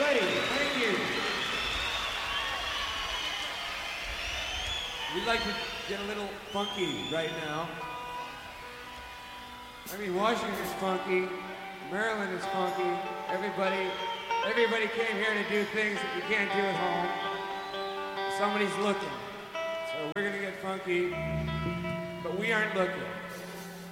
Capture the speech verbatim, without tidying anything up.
everybody. Thank you. We'd like to get a little funky right now. I mean, Washington is funky. Maryland is funky. Everybody, everybody came here to do things that you can't do at home. Somebody's looking. So we're gonna get funky, but we aren't looking.